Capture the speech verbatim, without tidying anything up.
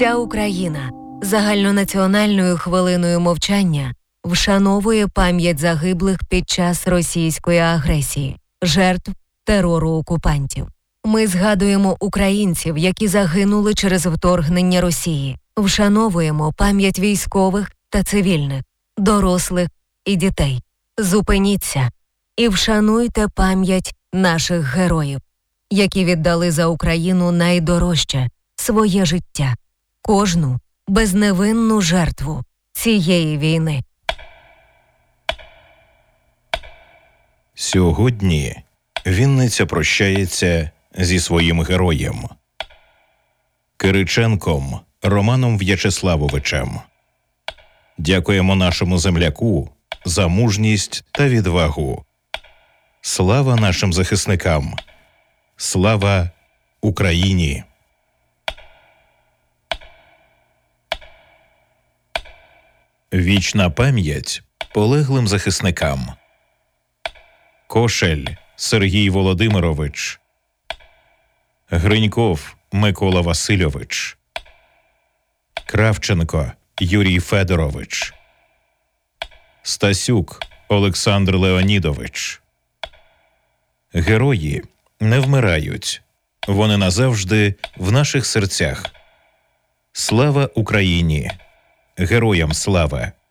Вся Україна загальнонаціональною хвилиною мовчання вшановує пам'ять загиблих під час російської агресії, жертв терору окупантів. Ми згадуємо українців, які загинули через вторгнення Росії. Вшановуємо пам'ять військових та цивільних, дорослих і дітей. Зупиніться і вшануйте пам'ять наших героїв, які віддали за Україну найдорожче – своє життя, кожну безневинну жертву цієї війни. Сьогодні Вінниця прощається зі своїм героєм – Кириченком Романом В'ячеславовичем. Дякуємо нашому земляку за мужність та відвагу. Слава нашим захисникам! Слава Україні! Вічна пам'ять полеглим захисникам. Кошель Сергій Володимирович, Гриньков Микола Васильович, Кравченко Юрій Федорович, Стасюк Олександр Леонідович. Герої не вмирають, вони назавжди в наших серцях. Слава Україні! Героям слава!